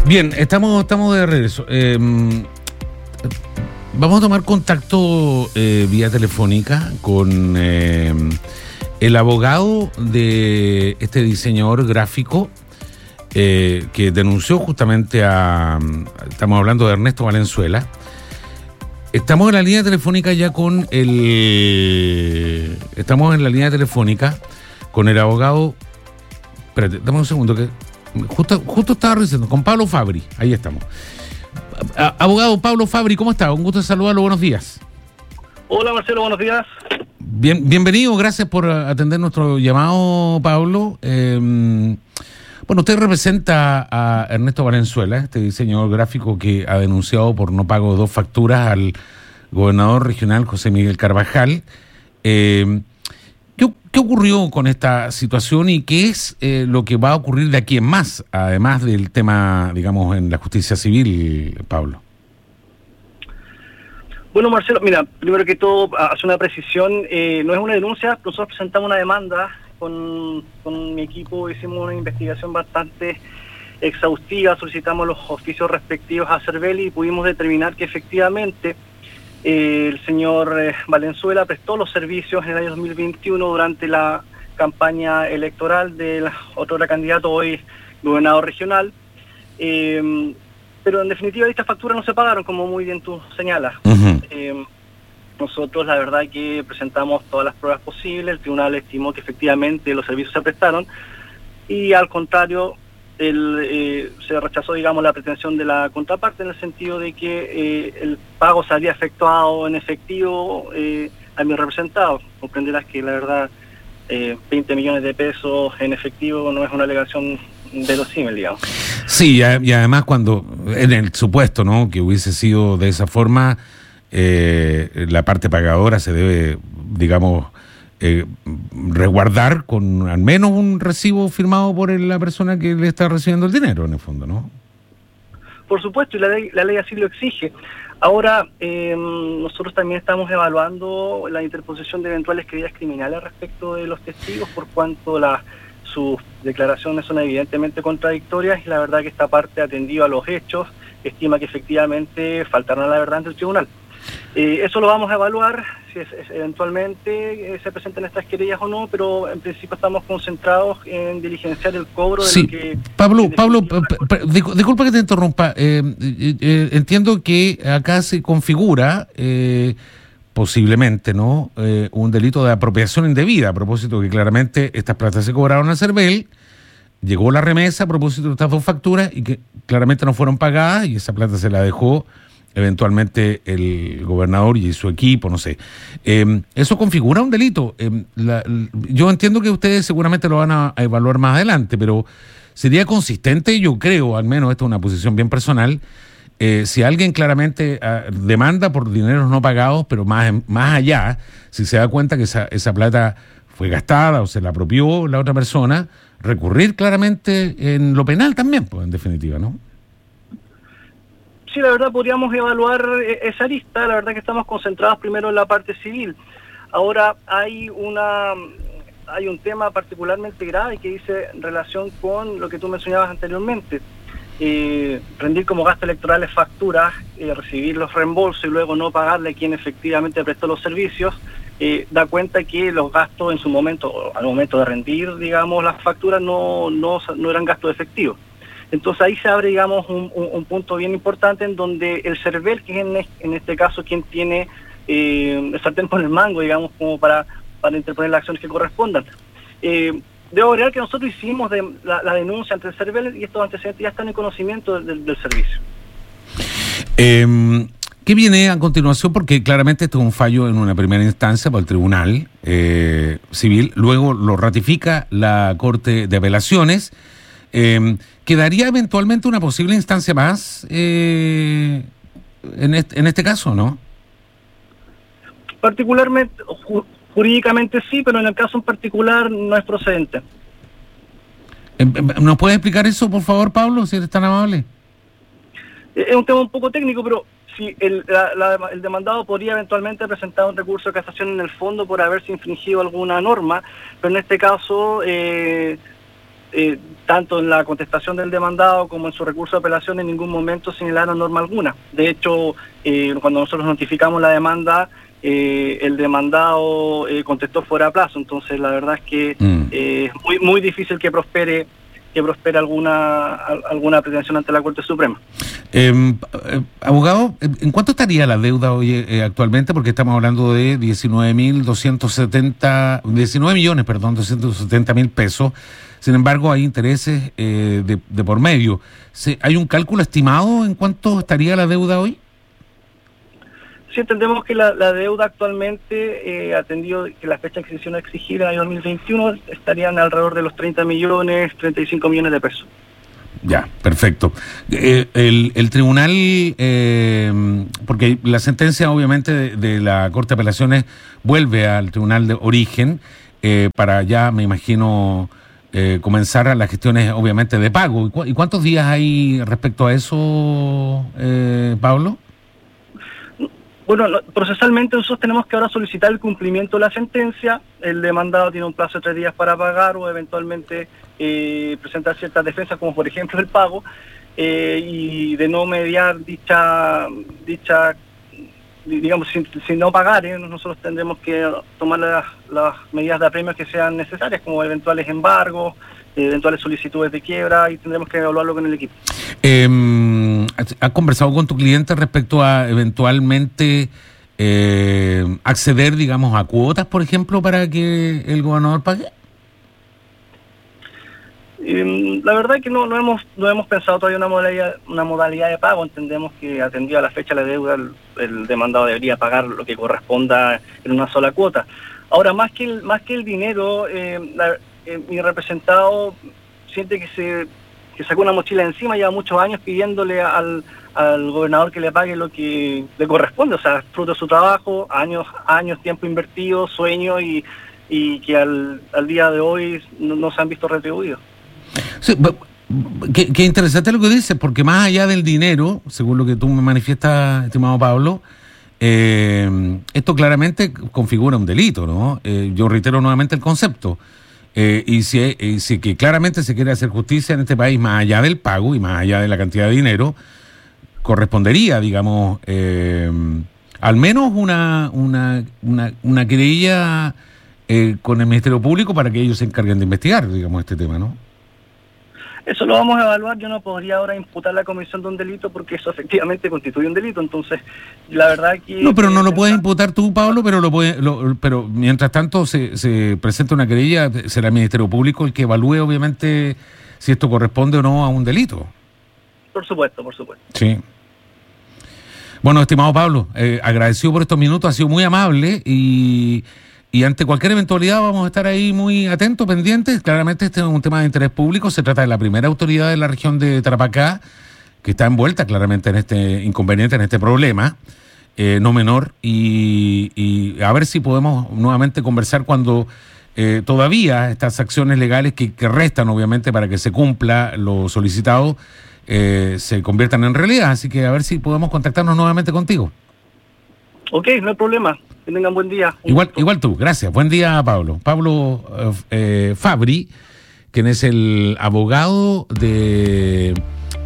Bien, estamos de regreso. Vamos a tomar contacto vía telefónica con el abogado de este diseñador gráfico que denunció justamente estamos hablando de Ernesto Valenzuela. Estamos en la línea telefónica ya con estamos en la línea telefónica con el abogado. Espérate, dame un segundo que justo estaba diciendo con Pablo Fabri. Ahí estamos. Abogado Pablo Fabri, ¿cómo está? Un gusto saludarlo, buenos días. Hola Marcelo, buenos días. Bienvenido, gracias por atender nuestro llamado, Pablo. Bueno, usted representa a Ernesto Valenzuela, este diseñador gráfico que ha denunciado por no pago de 2 facturas al gobernador regional José Miguel Carvajal. ¿Qué ocurrió con esta situación y qué es lo que va a ocurrir de aquí en más, además del tema, digamos, en la justicia civil, Pablo? Bueno, Marcelo, mira, primero que todo, hace una precisión, no es una denuncia, nosotros presentamos una demanda con mi equipo, hicimos una investigación bastante exhaustiva, solicitamos los oficios respectivos a Cervelli y pudimos determinar que efectivamente el señor Valenzuela prestó los servicios en el año 2021 durante la campaña electoral del otro candidato, hoy gobernador regional, pero en definitiva estas facturas no se pagaron, como muy bien tú señalas. Uh-huh. Nosotros la verdad que presentamos todas las pruebas posibles, el tribunal estimó que efectivamente los servicios se prestaron y al contrario se rechazó, digamos, la pretensión de la contraparte en el sentido de que el pago se había efectuado en efectivo a mi representado. Comprenderás que la verdad 20 millones de pesos en efectivo no es una alegación verosímil, digamos. Sí, y además cuando en el supuesto, ¿no?, que hubiese sido de esa forma, la parte pagadora se debe, digamos, resguardar con al menos un recibo firmado por la persona que le está recibiendo el dinero, en el fondo, ¿no? Por supuesto, y la ley así lo exige. Ahora, nosotros también estamos evaluando la interposición de eventuales querellas criminales respecto de los testigos, por cuanto sus declaraciones son evidentemente contradictorias y la verdad que esta parte, atendido a los hechos, estima que efectivamente faltaron a la verdad ante el tribunal. Eso lo vamos a evaluar, si eventualmente se presentan estas querellas o no, pero en principio estamos concentrados en diligenciar el cobro de lo que... Pablo, disculpa que te interrumpa. Entiendo que acá se configura posiblemente, ¿no?, un delito de apropiación indebida, a propósito que claramente estas platas se cobraron a Cervel, llegó la remesa a propósito de estas 2 facturas y que claramente no fueron pagadas y esa plata se la dejó eventualmente el gobernador y su equipo, no sé. Eso configura un delito. Yo entiendo que ustedes seguramente lo van a evaluar más adelante, pero sería consistente, yo creo, al menos esta es una posición bien personal, si alguien claramente demanda por dineros no pagados, pero más allá, si se da cuenta que esa plata fue gastada o se la apropió la otra persona, recurrir claramente en lo penal también, pues, en definitiva, ¿no? Sí, la verdad podríamos evaluar esa lista. La verdad que estamos concentrados primero en la parte civil. Ahora hay un tema particularmente grave que dice en relación con lo que tú mencionabas anteriormente. Rendir como gasto electorales facturas, recibir los reembolsos y luego no pagarle a quien efectivamente prestó los servicios, da cuenta que los gastos en su momento, al momento de rendir, digamos, las facturas no eran gastos efectivos. Entonces ahí se abre, digamos, un punto bien importante en donde el Cervel, que es en este caso quien tiene el sartén por el mango, digamos, como para interponer las acciones que correspondan. Debo agregar que nosotros hicimos la denuncia ante el Cervel y estos antecedentes ya están en conocimiento del servicio. ¿Qué viene a continuación? Porque claramente esto es un fallo en una primera instancia por el Tribunal Civil, luego lo ratifica la Corte de Apelaciones. ¿Quedaría eventualmente una posible instancia más en este caso, no? Particularmente, jurídicamente sí, pero en el caso en particular no es procedente. ¿Nos puede explicar eso, por favor, Pablo, si eres tan amable? Es un tema un poco técnico, pero sí, el demandado podría eventualmente presentar un recurso de casación en el fondo por haberse infringido alguna norma, pero en este caso tanto en la contestación del demandado como en su recurso de apelación, en ningún momento señalaron norma alguna. De hecho, cuando nosotros notificamos la demanda, el demandado contestó fuera de plazo. Entonces, la verdad es que es muy difícil que prospere alguna pretensión ante la Corte Suprema. Abogado, ¿en cuánto estaría la deuda hoy actualmente? Porque estamos hablando de 19.270.000 pesos. Sin embargo, hay intereses de por medio. ¿Hay un cálculo estimado en cuánto estaría la deuda hoy? Sí, entendemos que la deuda actualmente, atendido que la fecha de adquisición exigida en el año 2021, estarían alrededor de los 30 millones, 35 millones de pesos. Ya, perfecto. El tribunal, porque la sentencia obviamente de la Corte de Apelaciones vuelve al tribunal de origen para ya, me imagino, comenzar a las gestiones obviamente de pago. ¿Y cuántos días hay respecto a eso, Pablo? Bueno, procesalmente nosotros tenemos que ahora solicitar el cumplimiento de la sentencia. El demandado tiene un plazo de 3 días para pagar o eventualmente presentar ciertas defensas, como por ejemplo el pago, y de no mediar dicha digamos, sin no pagar, nosotros tendremos que tomar las medidas de apremio que sean necesarias, como eventuales embargos, eventuales solicitudes de quiebra, y tendremos que evaluarlo con el equipo. ¿Has conversado con tu cliente respecto a eventualmente acceder, digamos, a cuotas, por ejemplo, para que el gobernador pague? La verdad es que no hemos pensado todavía una modalidad de pago. Entendemos que, atendido a la fecha de la deuda, el demandado debería pagar lo que corresponda en una sola cuota. Ahora, más que el dinero, mi representado siente que sacó una mochila encima, lleva muchos años pidiéndole al gobernador que le pague lo que le corresponde, o sea, fruto de su trabajo, años, tiempo invertido, sueño, y que al día de hoy no se han visto retribuidos. Sí, qué interesante lo que dices, porque más allá del dinero, según lo que tú me manifiestas, estimado Pablo, esto claramente configura un delito, ¿no? Yo reitero nuevamente el concepto. Y si que claramente se quiere hacer justicia en este país, más allá del pago y más allá de la cantidad de dinero, correspondería, digamos, al menos una querella con el Ministerio Público para que ellos se encarguen de investigar, digamos, este tema, ¿no? Eso lo vamos a evaluar. Yo no podría ahora imputar la comisión de un delito porque eso efectivamente constituye un delito. Entonces, la verdad que... No, pero no lo puedes imputar tú, Pablo, pero mientras tanto se presenta una querella, será el Ministerio Público el que evalúe, obviamente, si esto corresponde o no a un delito. Por supuesto. Sí. Bueno, estimado Pablo, agradecido por estos minutos, ha sido muy amable y ante cualquier eventualidad vamos a estar ahí muy atentos, pendientes. Claramente este es un tema de interés público, se trata de la primera autoridad de la región de Tarapacá que está envuelta claramente en este inconveniente, en este problema, no menor, y a ver si podemos nuevamente conversar cuando todavía estas acciones legales que restan obviamente para que se cumpla lo solicitado se conviertan en realidad, así que a ver si podemos contactarnos nuevamente contigo. Ok, no hay problema. Que tengan buen día. Igual tú, gracias. Buen día, Pablo. Pablo Fabri, quien es el abogado de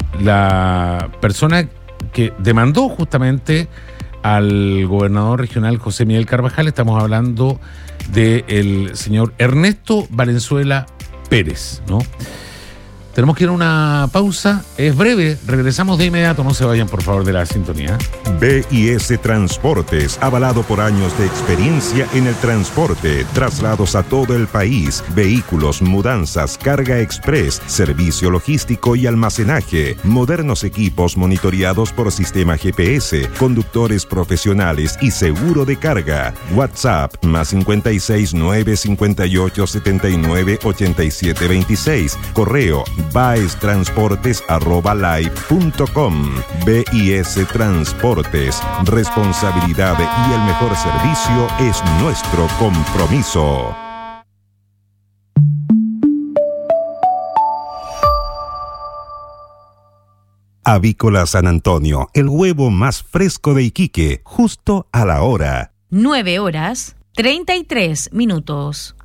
la persona que demandó justamente al gobernador regional José Miguel Carvajal. Estamos hablando del señor Ernesto Valenzuela Pérez, ¿no? Tenemos que ir a una pausa, es breve, regresamos de inmediato, no se vayan por favor de la sintonía. BIS Transportes, avalado por años de experiencia en el transporte, traslados a todo el país, vehículos, mudanzas, carga express, servicio logístico y almacenaje, modernos equipos monitoreados por sistema GPS, conductores profesionales y seguro de carga. WhatsApp +56 958 79 87 26, correo baestransportes@live.com. BIS Transportes, responsabilidad y el mejor servicio es nuestro compromiso. Avícola San Antonio, el huevo más fresco de Iquique, justo a la hora. 9:33 minutos.